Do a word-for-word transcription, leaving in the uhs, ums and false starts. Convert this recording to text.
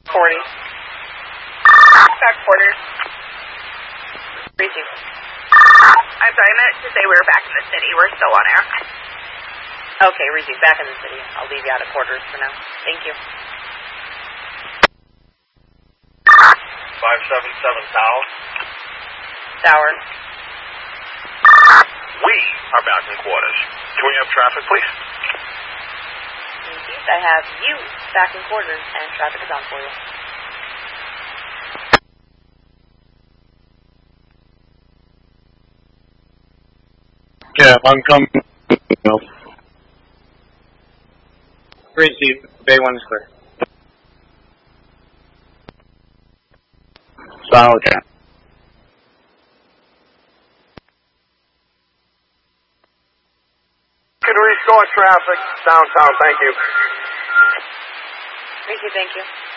forty. Back quarters. Receive. I'm sorry, I meant to say we were back in the city. We're still on air. Okay, receive. Back in the city. I'll leave you out of quarters for now. Thank you. five seven seven Tower. Tower. We are back in quarters. Can we have traffic, please? Indeed, I have you back in quarters, and traffic is on for you. Yeah, I'm coming. No. Receive. Bay one is clear. Solid. Can restore traffic downtown, thank you. Receive, thank you.